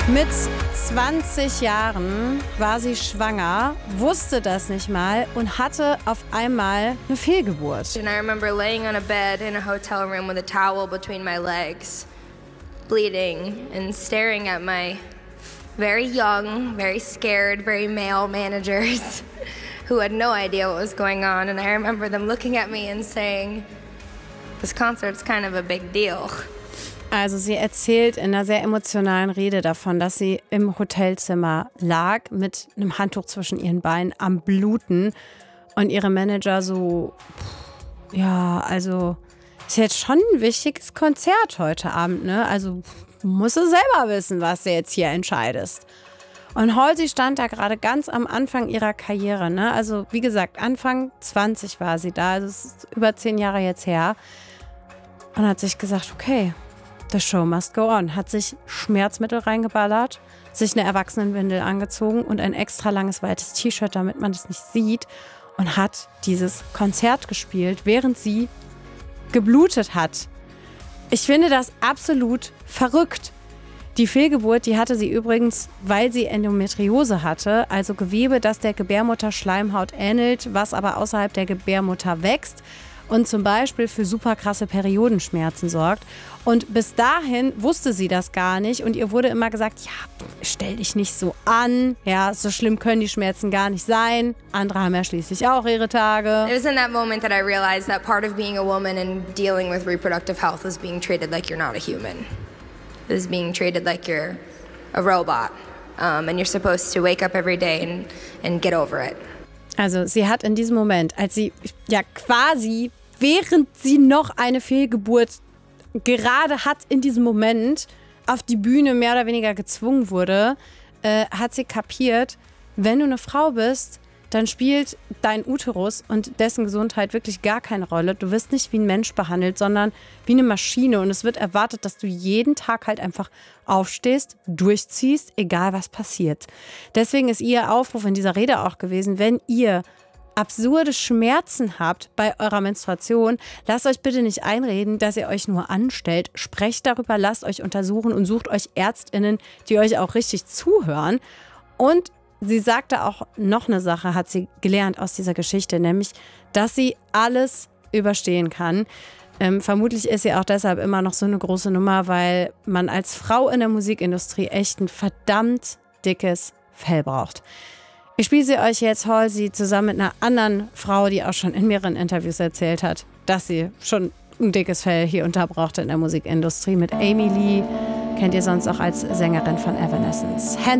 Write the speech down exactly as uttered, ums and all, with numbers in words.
Mit zwanzig Jahren war sie schwanger, wusste das nicht mal und hatte auf einmal eine Fehlgeburt. And I remember laying on a bed in a hotel room with a towel between my legs, bleeding and staring at my very young, very scared, very male managers who had no idea what was going on. And I remember them looking at me and saying, "This concert's kind of a big deal." Also sie erzählt in einer sehr emotionalen Rede davon, dass sie im Hotelzimmer lag mit einem Handtuch zwischen ihren Beinen am Bluten und ihre Manager so, ja, also ist jetzt schon ein wichtiges Konzert heute Abend, ne? Also musst du selber wissen, was du jetzt hier entscheidest. Und Halsey stand da gerade ganz am Anfang ihrer Karriere, ne? Also wie gesagt, Anfang zwanzig war sie da, also es ist über zehn Jahre jetzt her. Und hat sich gesagt, okay, the show must go on. Hat sich Schmerzmittel reingeballert, sich eine Erwachsenenwindel angezogen und ein extra langes, weites T-Shirt, damit man das nicht sieht. Und hat dieses Konzert gespielt, während sie geblutet hat. Ich finde das absolut verrückt. Die Fehlgeburt, die hatte sie übrigens, weil sie Endometriose hatte, also Gewebe, das der Gebärmutterschleimhaut ähnelt, was aber außerhalb der Gebärmutter wächst und zum Beispiel für super krasse Periodenschmerzen sorgt. Und bis dahin wusste sie das gar nicht und ihr wurde immer gesagt, ja, stell dich nicht so an, ja, so schlimm können die Schmerzen gar nicht sein. Andere haben ja schließlich auch ihre Tage. It was in that moment that I realized that part of being a woman and dealing with reproductive health is being treated like you're not a human. It is being treated like you're a robot. Um, and you're supposed to wake up every day and, and get over it. Also sie hat in diesem Moment, als sie ja quasi, während sie noch eine Fehlgeburt gerade hat, in diesem Moment auf die Bühne mehr oder weniger gezwungen wurde, äh, hat sie kapiert, wenn du eine Frau bist, dann spielt dein Uterus und dessen Gesundheit wirklich gar keine Rolle. Du wirst nicht wie ein Mensch behandelt, sondern wie eine Maschine. Und es wird erwartet, dass du jeden Tag halt einfach aufstehst, durchziehst, egal was passiert. Deswegen ist ihr Aufruf in dieser Rede auch gewesen, wenn ihr absurde Schmerzen habt bei eurer Menstruation, lasst euch bitte nicht einreden, dass ihr euch nur anstellt. Sprecht darüber, lasst euch untersuchen und sucht euch ÄrztInnen, die euch auch richtig zuhören. Und sie sagte auch noch eine Sache, hat sie gelernt aus dieser Geschichte, nämlich, dass sie alles überstehen kann. Ähm, vermutlich ist sie auch deshalb immer noch so eine große Nummer, weil man als Frau in der Musikindustrie echt ein verdammt dickes Fell braucht. Ich spiele sie euch jetzt, Halsey, zusammen mit einer anderen Frau, die auch schon in mehreren Interviews erzählt hat, dass sie schon ein dickes Fell hier und da brauchte in der Musikindustrie. Mit Amy Lee, kennt ihr sonst auch als Sängerin von Evanescence. Hands